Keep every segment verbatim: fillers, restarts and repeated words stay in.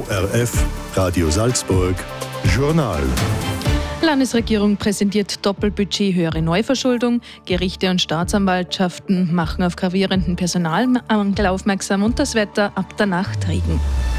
O R F, Radio Salzburg, Journal. Landesregierung präsentiert Doppelbudget, höhere Neuverschuldung. Gerichte und Staatsanwaltschaften machen auf gravierenden Personalmangel aufmerksam und das Wetter ab der Nacht Regen.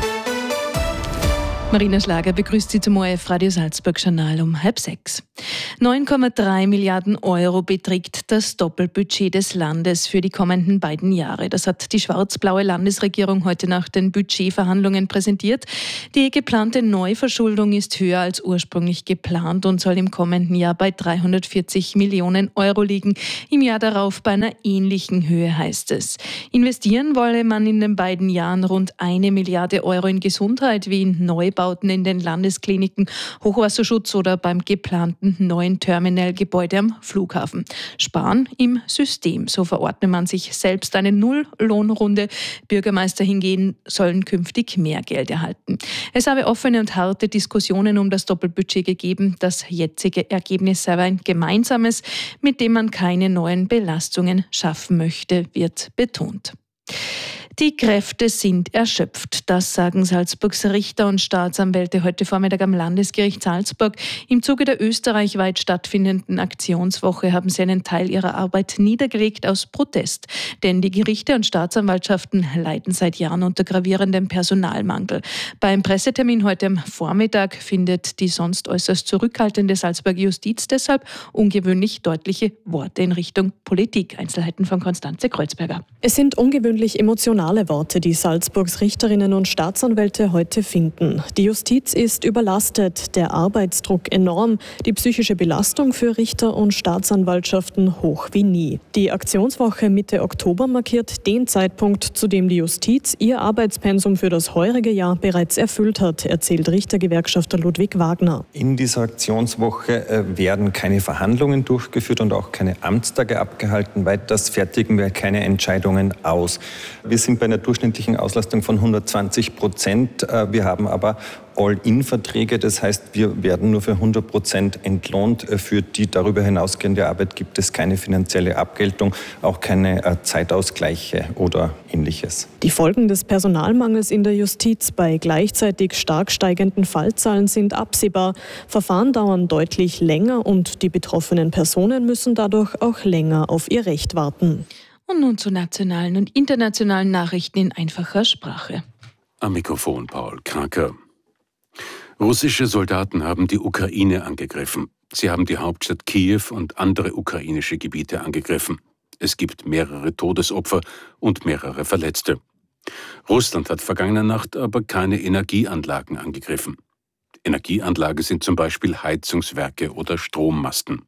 Marina Schlager begrüßt Sie zum O R F Radio Salzburg Journal um halb sechs. neun Komma drei Milliarden Euro beträgt das Doppelbudget des Landes für die kommenden beiden Jahre. Das hat die schwarz-blaue Landesregierung heute nach den Budgetverhandlungen präsentiert. Die geplante Neuverschuldung ist höher als ursprünglich geplant und soll im kommenden Jahr bei dreihundertvierzig Millionen Euro liegen. Im Jahr darauf bei einer ähnlichen Höhe, heißt es. Investieren wolle man in den beiden Jahren rund eine Milliarde Euro in Gesundheit, wie in Neubau in den Landeskliniken, Hochwasserschutz oder beim geplanten neuen Terminalgebäude am Flughafen. Sparen im System. So verordnet man sich selbst eine Null-Lohnrunde. Bürgermeister hingegen sollen künftig mehr Geld erhalten. Es habe offene und harte Diskussionen um das Doppelbudget gegeben. Das jetzige Ergebnis sei ein gemeinsames, mit dem man keine neuen Belastungen schaffen möchte, wird betont. Die Kräfte sind erschöpft. Das sagen Salzburgs Richter und Staatsanwälte heute Vormittag am Landesgericht Salzburg. Im Zuge der österreichweit stattfindenden Aktionswoche haben sie einen Teil ihrer Arbeit niedergelegt aus Protest. Denn die Gerichte und Staatsanwaltschaften leiden seit Jahren unter gravierendem Personalmangel. Beim Pressetermin heute am Vormittag findet die sonst äußerst zurückhaltende Salzburger Justiz deshalb ungewöhnlich deutliche Worte in Richtung Politik. Einzelheiten von Konstanze Kreuzberger. Es sind ungewöhnlich emotionale Worte, die Salzburgs Richterinnen und Staatsanwälte heute finden. Die Justiz ist überlastet, der Arbeitsdruck enorm, die psychische Belastung für Richter und Staatsanwaltschaften hoch wie nie. Die Aktionswoche Mitte Oktober markiert den Zeitpunkt, zu dem die Justiz ihr Arbeitspensum für das heurige Jahr bereits erfüllt hat, erzählt Richtergewerkschafter Ludwig Wagner. In dieser Aktionswoche werden keine Verhandlungen durchgeführt und auch keine Amtstage abgehalten. Weiters fertigen wir keine Entscheidungen aus. Wir sind bei einer durchschnittlichen Auslastung von hundertzwanzig Prozent. Wir haben aber All-in-Verträge, das heißt, wir werden nur für hundert Prozent entlohnt. Für die darüber hinausgehende Arbeit gibt es keine finanzielle Abgeltung, auch keine Zeitausgleiche oder Ähnliches. Die Folgen des Personalmangels in der Justiz bei gleichzeitig stark steigenden Fallzahlen sind absehbar. Verfahren dauern deutlich länger und die betroffenen Personen müssen dadurch auch länger auf ihr Recht warten. Und nun zu nationalen und internationalen Nachrichten in einfacher Sprache. Am Mikrofon Paul Kraker. Russische Soldaten haben die Ukraine angegriffen. Sie haben die Hauptstadt Kiew und andere ukrainische Gebiete angegriffen. Es gibt mehrere Todesopfer und mehrere Verletzte. Russland hat vergangene Nacht aber keine Energieanlagen angegriffen. Energieanlagen sind zum Beispiel Heizungswerke oder Strommasten.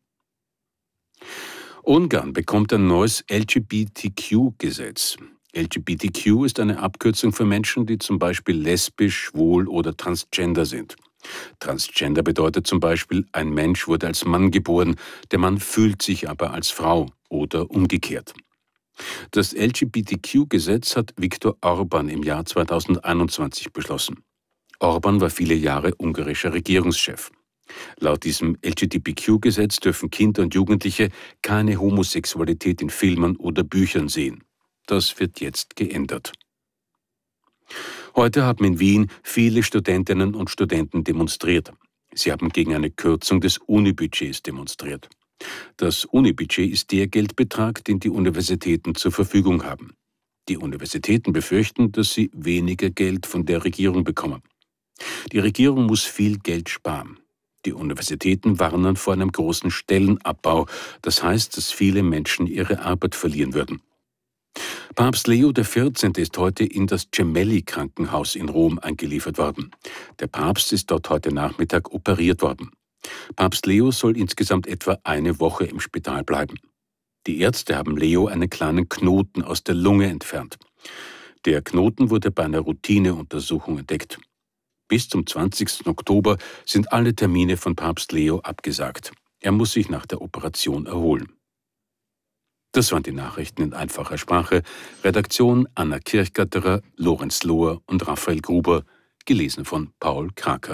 Ungarn bekommt ein neues L G B T Q-Gesetz. L G B T Q ist eine Abkürzung für Menschen, die zum Beispiel lesbisch, schwul oder transgender sind. Transgender bedeutet zum Beispiel, ein Mensch wurde als Mann geboren, der Mann fühlt sich aber als Frau oder umgekehrt. Das L G B T Q-Gesetz hat Viktor Orbán im Jahr zweitausendeinundzwanzig beschlossen. Orbán war viele Jahre ungarischer Regierungschef. Laut diesem L G B T Q-Gesetz dürfen Kinder und Jugendliche keine Homosexualität in Filmen oder Büchern sehen. Das wird jetzt geändert. Heute haben in Wien viele Studentinnen und Studenten demonstriert. Sie haben gegen eine Kürzung des Unibudgets demonstriert. Das Unibudget ist der Geldbetrag, den die Universitäten zur Verfügung haben. Die Universitäten befürchten, dass sie weniger Geld von der Regierung bekommen. Die Regierung muss viel Geld sparen. Die Universitäten warnen vor einem großen Stellenabbau. Das heißt, dass viele Menschen ihre Arbeit verlieren würden. Papst Leo der vierzehnte ist heute in das Gemelli-Krankenhaus in Rom eingeliefert worden. Der Papst ist dort heute Nachmittag operiert worden. Papst Leo soll insgesamt etwa eine Woche im Spital bleiben. Die Ärzte haben Leo einen kleinen Knoten aus der Lunge entfernt. Der Knoten wurde bei einer Routineuntersuchung entdeckt. Bis zum zwanzigsten Oktober sind alle Termine von Papst Leo abgesagt. Er muss sich nach der Operation erholen. Das waren die Nachrichten in einfacher Sprache. Redaktion Anna Kirchgatterer, Lorenz Lohr und Raphael Gruber, gelesen von Paul Kraker.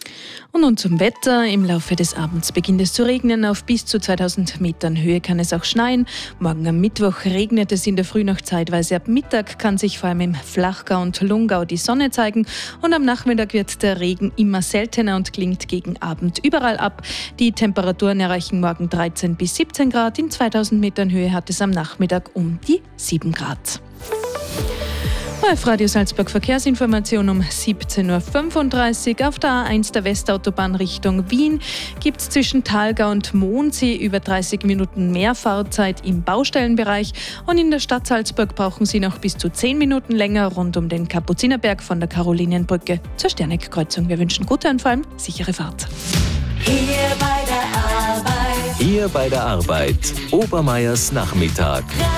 Und nun zum Wetter. Im Laufe des Abends beginnt es zu regnen. Auf bis zu zweitausend Metern Höhe kann es auch schneien. Morgen am Mittwoch regnet es in der Früh noch zeitweise. Ab Mittag kann sich vor allem im Flachgau und Lungau die Sonne zeigen. Und am Nachmittag wird der Regen immer seltener und klingt gegen Abend überall ab. Die Temperaturen erreichen morgen dreizehn bis siebzehn Grad. In zweitausend Metern Höhe hat es am Nachmittag um die sieben Grad. Auf Radio Salzburg Verkehrsinformation um siebzehn Uhr fünfunddreißig. Auf der A eins der Westautobahn Richtung Wien gibt es zwischen Thalgau und Mondsee über dreißig Minuten mehr Fahrzeit im Baustellenbereich. Und in der Stadt Salzburg brauchen Sie noch bis zu zehn Minuten länger rund um den Kapuzinerberg von der Karolinenbrücke zur Sternegg-Kreuzung. Wir wünschen gute und vor allem sichere Fahrt. Hier bei der Arbeit. Hier bei der Arbeit. Obermeiers Nachmittag.